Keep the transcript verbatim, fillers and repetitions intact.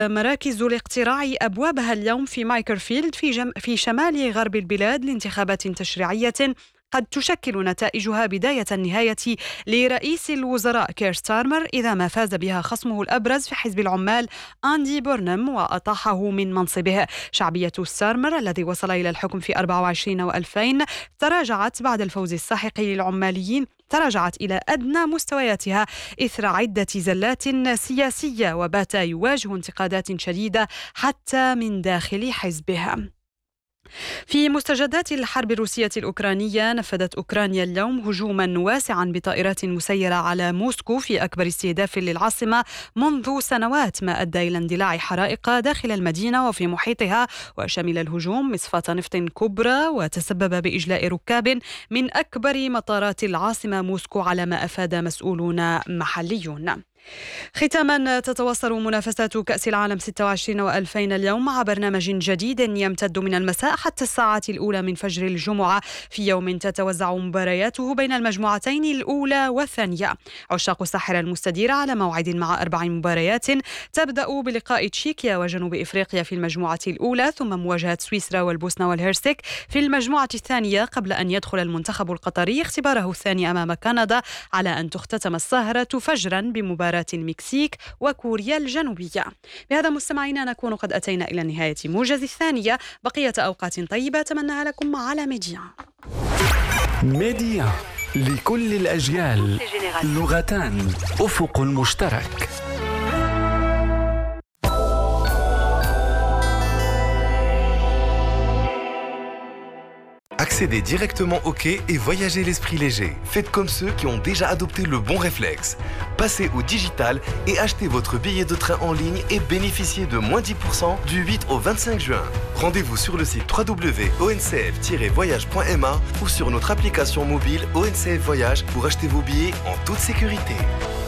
مراكز الاقتراع أبوابها اليوم في مايكرفيلد في, جم... في شمال غرب البلاد لانتخابات تشريعية قد تشكل نتائجها بداية النهاية لرئيس الوزراء كير ستارمر إذا ما فاز بها خصمه الأبرز في حزب العمال أندي بورنم وأطاحه من منصبه. شعبية ستارمر الذي وصل إلى الحكم في أربعة وعشرين وألفين تراجعت بعد الفوز الساحق للعماليين تراجعت إلى أدنى مستوياتها إثر عدة زلات سياسية، وبات يواجه انتقادات شديدة حتى من داخل حزبها. في مستجدات الحرب الروسية الأوكرانية، نفذت أوكرانيا اليوم هجوما واسعا بطائرات مسيرة على موسكو في أكبر استهداف للعاصمة منذ سنوات، ما أدى إلى اندلاع حرائق داخل المدينة وفي محيطها، وشمل الهجوم مصفاة نفط كبرى وتسبب بإجلاء ركاب من أكبر مطارات العاصمة موسكو على ما أفاد مسؤولون محليون. ختاما، تتواصل منافسات كأس العالم ستة وعشرين وألفين اليوم مع برنامج جديد يمتد من المساء حتى الساعات الأولى من فجر الجمعة، في يوم تتوزع مبارياته بين المجموعتين الأولى والثانية. عشاق الساحرة المستديرة على موعد مع أربع مباريات تبدأ بلقاء تشيكيا وجنوب إفريقيا في المجموعة الأولى، ثم مواجهة سويسرا والبوسنة والهرسك في المجموعة الثانية، قبل أن يدخل المنتخب القطري اختباره الثاني أمام كندا، على أن تختتم السهرة فجرا بمباراة المكسيك وكوريا الجنوبية. بهذا مستمعينا نكون قد أتينا إلى نهاية موجز الثانية. بقية أوقات طيبة أتمنىها لكم على ميديا. ميديا لكل الأجيال، لغتان، أفق مشترك. Accédez directement au quai et voyagez l'esprit léger. Faites comme ceux qui ont déjà adopté le bon réflexe. Passez au digital et achetez votre billet de train en ligne et bénéficiez de moins dix pour cent du huit au vingt-cinq juin. Rendez-vous sur le site w w w point o n c f tiret voyage point m a ou sur notre application mobile O N C F Voyage pour acheter vos billets en toute sécurité.